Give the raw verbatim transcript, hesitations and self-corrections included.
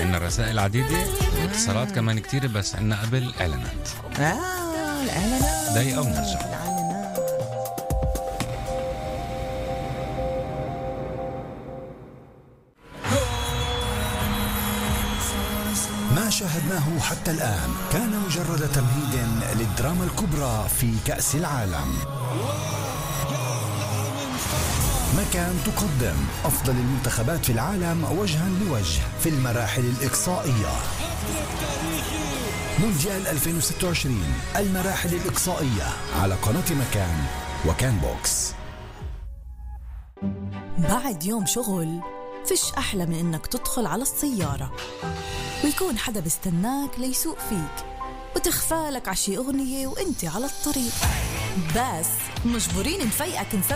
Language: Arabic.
عندنا رسائل عديدة واتصالات كمان كتير، بس عندنا قبل إعلانات. آه الإعلانات دقيقة ونرجع. ما شاهدناه حتى الآن كان مجرد تمهيد للدراما الكبرى في كأس العالم. مكان تقدم أفضل المنتخبات في العالم وجها لوجه في المراحل الإقصائية. مونديال ألفين وستة وعشرين المراحل الإقصائية على قناة مكان وكان بوكس. بعد يوم شغل فيش أحلى من إنك تدخل على السيارة ويكون حدا بيستناك ليسوق فيك وتخفالك عشي أغنية وإنتي على الطريق، بس مجبورين نفيقك